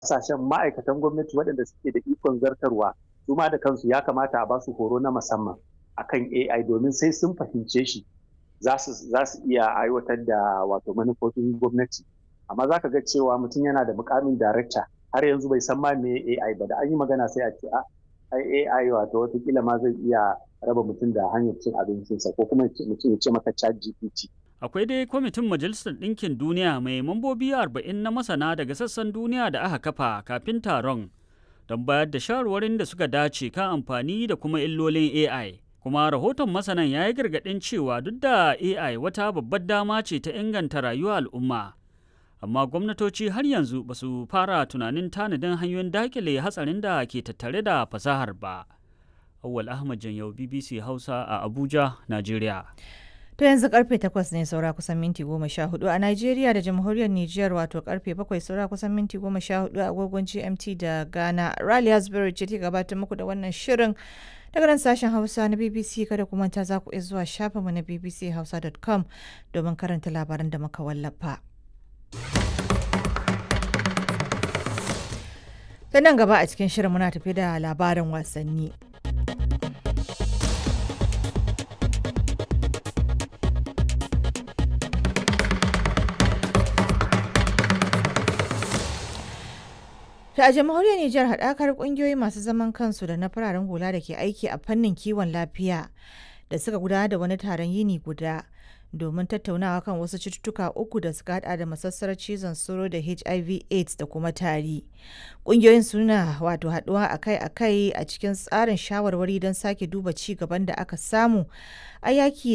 Kasashen ma'aikatan gwamnati waɗanda suke da ikon zartarwa su ma da kansu ya kamata a ba su horo na musamman akan AI domin sai sun fahimce shi za su iya aiwatar da wato manufofin gwamnati. Amma za ka ga cewa mutum yana da mukamin darakta har yanzu bai san ma me AI ba, da an yi magana sai a ce ai AI wato watakila ma zai iya raba mutum da hanyar cin abincinsa ko kuma mutum ya ce maka ChatGPT. Akwai dai kwamitin Majalisar Ɗinkin Duniya mai mambobi 40 na masana daga sassan duniya da aka kafa kafin taron don bayar da shawarwarin da suka dace kan amfani da kuma illolin AI. Kuma rahoton masanan ya yi gargaɗin cewa duk da AI wata babbar dama ce ta inganta rayuwar al'umma, amma gwamnatoci har yanzu ba su fara tunanin tanadin hanyoyin dakile hatsarin da ke tattare da fasahar ba. Awwal Ahmad Janyau, BBC Hausa a Abuja, Najeriya. To yanzu karfe 8 ne saura kusan minti 14 a Najeriya da Jamhuriyar Nijar, wato karfe 7 saura kusan minti 14 a agogon GMT da Ghana. Rally Hasbury ce ta gabatar muku da wannan shirin daga nan sashen Hausa na BBC. Kada ku manta za ku iya zuwa shafinmu na bbchausa.com domin karanta labaran da muka wallafa. Ta nan gaba a cikin shirin muna tafi da labarin wasanni. A jamhuriyar Nijar, haɗakar ƙungiyoyi masu zaman kansu da na fararen hula da ke aiki a fannin kiwon lafiya da suka gudanar da wani taron yini guda domin tattaunawa kan wasu cututtuka uku da suka hada da masassarar cizon sauro da HIV/AIDS da kuma tari. Ƙungiyoyin suna wato haɗuwa akai-akai a cikin tsarin shawarwari don sake duba ci gaban da aka samu a yaƙi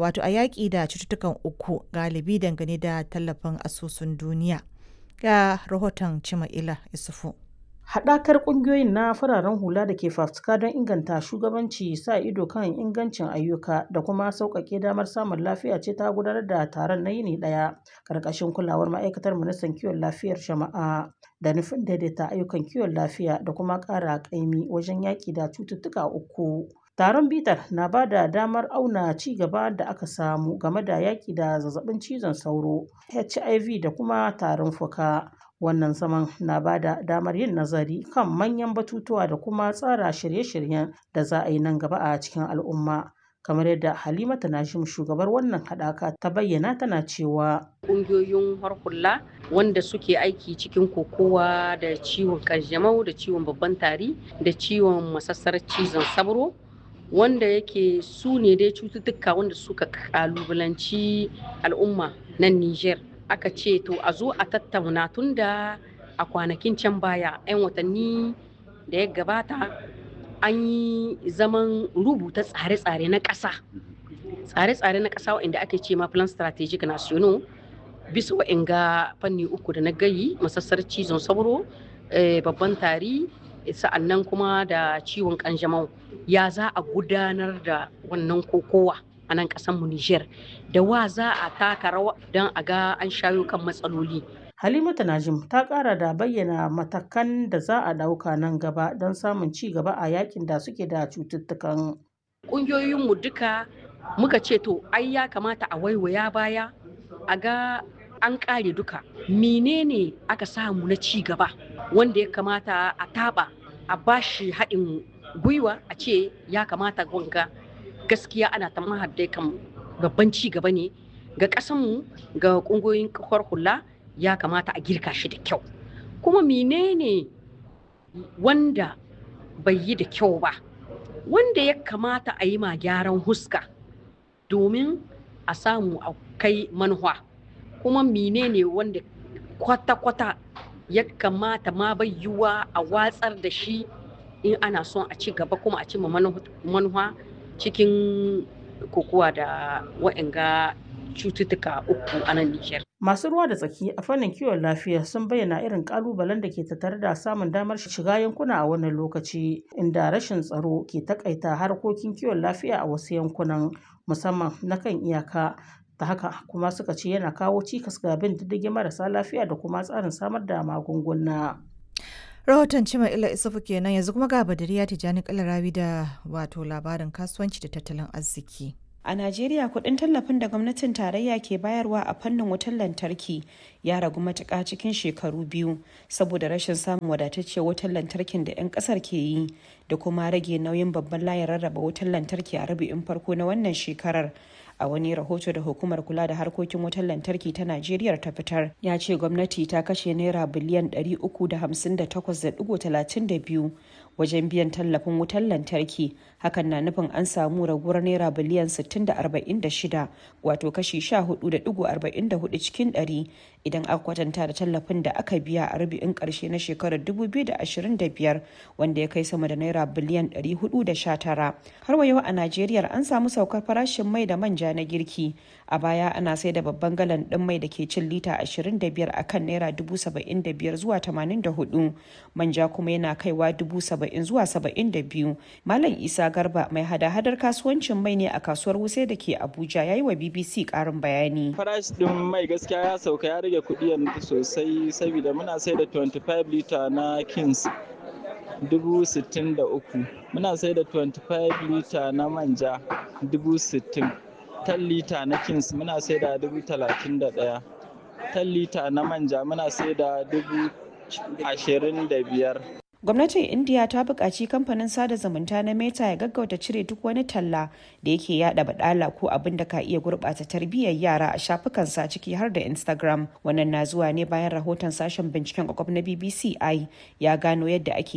da cututtukan uku, galibi dangane da tallafin asusun duniya. Ga rahoton Cima'ila Isufu. Haɗakar ƙungiyoyin na fararen hula da ke fafutuka don inganta shugabanci, sa ido kan ingancin ayyuka da kuma sauƙaƙe damar samun lafiya ce ta gudanar da taron na yini ɗaya ƙarƙashin kulawar ma'aikatar ministan kiwon lafiyar jama'a da nufin daidaita ayyukan kiwon lafiya da kuma ƙara ƙaimi wajen yaƙi da cututtuka uku. Taron bitar na ba da damar auna ci gaba da aka samu game da yaƙi da zazzabin cizon sauro, HIV da kuma tarin fuka. Wannan zaman na ba da damar yin nazari kan manyan batutuwa da kuma tsara shirye-shiryen da za a yi nan gaba a cikin al'umma. Kamar yadda Halimatu Najim, shugabar wannan haɗaka, ta bayyana, tana cewa ƙungiyoyin harkula wanda suke aiki cikin kokowa da ciwon kanjamau da ciwon babban tari da ciwon masassarar cizon sauro, wanda yake su ne dai cututtuka wanda suka kalubalanci al'umma nan Niger. Aka ce to a zo a tattauna tun da a kwanakin can baya 'yan watanni da ya gabata an yi zaman rubuta tsare-tsare na ƙasa waɗanda ake ce ma plan strategic national bisa waɗanga fanni uku da na gayi: masassar cizon sauro, babban tari, sa'annan kuma da ciwon kanjamau. Ya za a gudanar da wannan kokowa a nan mu Niger, da wa za a taka rawa don a ga an shayo kan matsaloli. Halimatu Najim ta ƙara da bayyana matakan da za a ɗauka nan gaba don samun ci gaba a yakin da suke da cututtukan. Ƙungiyoyinmu duka muka ce to ai ya kamata a waiwaya baya a ga an ƙare duka menene aka samu na ci gaba wanda ya kamata a taɓa a bashi haɗin gwiwa, a ce ya kamata wanga gaskiya ana ta mahaddai kan babban ci gaba ne ga ƙasanmu, ga ƙungiyoyin kafar hula, ya kamata a girka shi da kyau. Kuma menene wanda bai yi da kyau ba, wanda ya kamata a yi ma gyaran huska domin a samu a kai manuwa. Kuma menene wanda kwata-kwata ya kamata ma bai yiwuwa a watsar da shi in ana son a ci gaba kuma a cimma manuwa cikin kokowa da waɗanga cututtuka uku a nan Nijar. Masu ruwa da tsaki a fannin kiwon lafiya sun bayyana irin ƙalubalen da ke tattare da samun damar shiga yankuna a wannan lokaci, inda rashin tsaro ke takaita harkokin kiwon lafiya a wasu yankunan, musamman na kan iyaka. Ta haka kuma suka ce yana kawo cikas ga bin diddigin marasa lafiya da kuma tsarin samar da magunguna. Rahoton Cima'ila Isufu kenan. Yanzu kuma ga Badariya Tijjani Kalarawi da wato labarin kasuwanci da tattalin arziki. A Najeriya kuɗin tallafin da gwamnatin tarayya ke bayarwa a fannin wutar lantarki ya ragu matuƙa cikin shekaru biyu saboda rashin samun wadatacciyar wutar lantarkin da 'yan ƙasar ke yi da kuma rage nauyin babban layin rarraba wutar lantarki a rubu'in farko na wannan shekarar. A wani rahoto da hukumar kula da harkokin wutar lantarki ta Najeriya ta fitar ya ce gwamnati ta kashe naira biliyan 358.32 wajen biyan tallafin wutar lantarki. Hakan na nufin an samu raguwar naira biliyan 60.46 wato kashi 14.44 cikin 100 idan aka kwatanta da tallafin da aka biya a rubu'in karshe na shekarar 2025 wanda ya kai sama da naira biliyan 419. Har wa yau a Najeriya an samu saukar farashin mai da manja na girki. A baya ana sai da babban galan ɗin mai da ke cin lita 25 a kan naira 75,000 zuwa 84. Manja kuma yana kaiwa 70,000 zuwa 72. Malam Isa Garba mai hada-hadar kasuwancin mai ne a kasuwar Wuse da ke Abuja ya yi wa BBC ƙarin bayani. Farashin ɗin mai gaskiya ya sauka ya rage kuɗi yanzu sosai saboda muna sai da 25 lita na Kings 63,000. Muna sai da 25 lita na manja 60,000. 10 lita na Kings muna sai da 31,000. 10 lita na manja muna sai da 25,000. Gwamnatin India ta buƙaci kamfanin sada zumunta na Meta ya gaggauta cire duk wani talla da yake yada badala ko abin da ka iya gurɓata tarbiyyar yara a shafukansa ciki har da Instagram. Wannan na zuwa ne bayan rahoton sashen binciken kwakwaf na BBC ya gano yadda ake